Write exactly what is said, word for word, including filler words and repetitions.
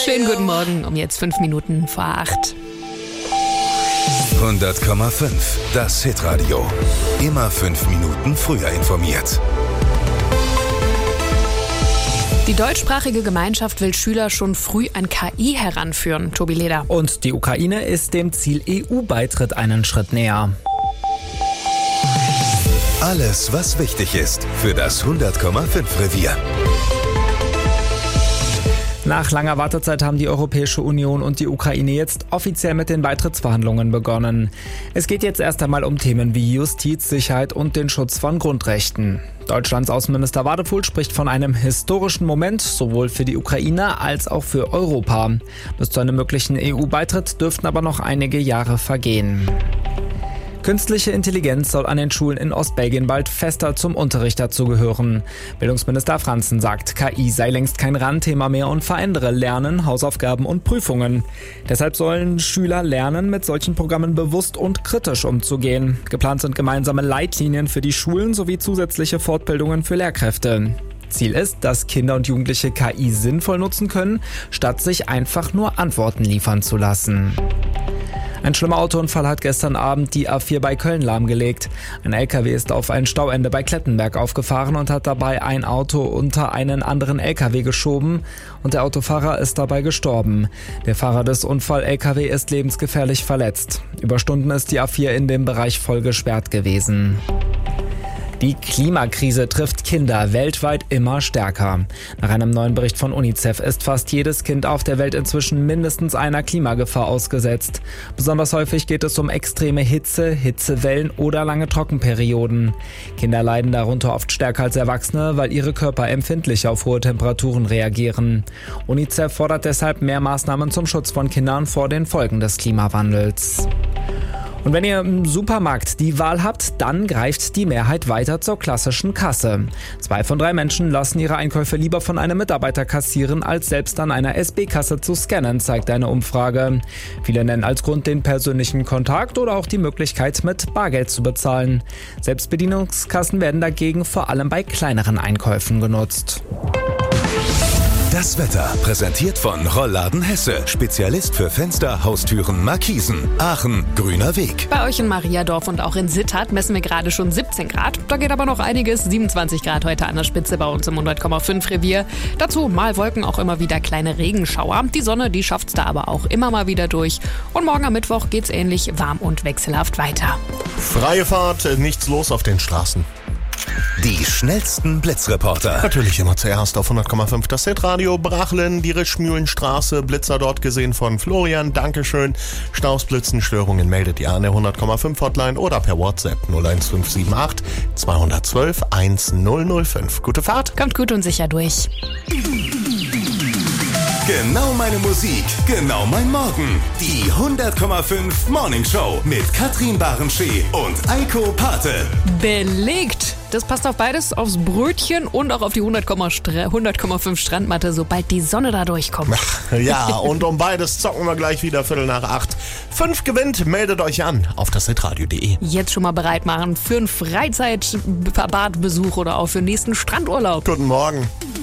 Schönen guten Morgen, um jetzt fünf Minuten vor acht. hundert Komma fünf, das Hitradio. Immer fünf Minuten früher informiert. Die deutschsprachige Gemeinschaft will Schüler schon früh an K I heranführen. Tobi Leder. Und die Ukraine ist dem Ziel E U-Beitritt einen Schritt näher. Alles, was wichtig ist für das hundert Komma fünf Revier. Nach langer Wartezeit haben die Europäische Union und die Ukraine jetzt offiziell mit den Beitrittsverhandlungen begonnen. Es geht jetzt erst einmal um Themen wie Justiz, Sicherheit und den Schutz von Grundrechten. Deutschlands Außenminister Wadefuhl spricht von einem historischen Moment, sowohl für die Ukraine als auch für Europa. Bis zu einem möglichen E U-Beitritt dürften aber noch einige Jahre vergehen. Künstliche Intelligenz soll an den Schulen in Ostbelgien bald fester zum Unterricht dazugehören. Bildungsminister Franzen sagt, K I sei längst kein Randthema mehr und verändere Lernen, Hausaufgaben und Prüfungen. Deshalb sollen Schüler lernen, mit solchen Programmen bewusst und kritisch umzugehen. Geplant sind gemeinsame Leitlinien für die Schulen sowie zusätzliche Fortbildungen für Lehrkräfte. Ziel ist, dass Kinder und Jugendliche K I sinnvoll nutzen können, statt sich einfach nur Antworten liefern zu lassen. Ein schlimmer Autounfall hat gestern Abend die A vier bei Köln lahmgelegt. Ein L K W ist auf ein Stauende bei Klettenberg aufgefahren und hat dabei ein Auto unter einen anderen L K W geschoben und der Autofahrer ist dabei gestorben. Der Fahrer des Unfall-L K W ist lebensgefährlich verletzt. Über Stunden ist die A vier in dem Bereich voll gesperrt gewesen. Die Klimakrise trifft Kinder weltweit immer stärker. Nach einem neuen Bericht von UNICEF ist fast jedes Kind auf der Welt inzwischen mindestens einer Klimagefahr ausgesetzt. Besonders häufig geht es um extreme Hitze, Hitzewellen oder lange Trockenperioden. Kinder leiden darunter oft stärker als Erwachsene, weil ihre Körper empfindlich auf hohe Temperaturen reagieren. UNICEF fordert deshalb mehr Maßnahmen zum Schutz von Kindern vor den Folgen des Klimawandels. Und wenn ihr im Supermarkt die Wahl habt, dann greift die Mehrheit weiter zur klassischen Kasse. Zwei von drei Menschen lassen ihre Einkäufe lieber von einem Mitarbeiter kassieren, als selbst an einer S B-Kasse zu scannen, zeigt eine Umfrage. Viele nennen als Grund den persönlichen Kontakt oder auch die Möglichkeit, mit Bargeld zu bezahlen. Selbstbedienungskassen werden dagegen vor allem bei kleineren Einkäufen genutzt. Das Wetter präsentiert von Rollladen Hesse. Spezialist für Fenster, Haustüren, Markisen. Aachen, grüner Weg. Bei euch in Mariadorf und auch in Sittard messen wir gerade schon siebzehn Grad. Da geht aber noch einiges. siebenundzwanzig Grad heute an der Spitze bei uns im hundert Komma fünf Revier. Dazu mal Wolken, auch immer wieder kleine Regenschauer. Die Sonne, die schafft's da aber auch immer mal wieder durch. Und morgen am Mittwoch geht's ähnlich warm und wechselhaft weiter. Freie Fahrt, nichts los auf den Straßen. Die schnellsten Blitzreporter. Natürlich immer zuerst auf hundert Komma fünf das Hitradio. Brachlin, die Rischmühlenstraße, Blitzer dort gesehen von Florian, Dankeschön. Stausblitzen, Störungen meldet ihr an der hundert Komma fünf Hotline oder per WhatsApp null eins fünf sieben acht zwei eins zwei eins null null fünf. Gute Fahrt. Kommt gut und sicher durch. Genau meine Musik, genau mein Morgen. Die hundert Komma fünf Morning Show mit Katrin Barenschee und Eiko Pate. Belegt! Das passt auf beides, aufs Brötchen und auch auf die hundert Komma fünf Strandmatte, sobald die Sonne da durchkommt. Ach, ja, und um beides zocken wir gleich wieder Viertel nach acht. Fünf gewinnt, meldet euch an auf das hitradio punkt de. Jetzt schon mal bereit machen für einen Freizeitbadbesuch oder auch für den nächsten Strandurlaub. Guten Morgen.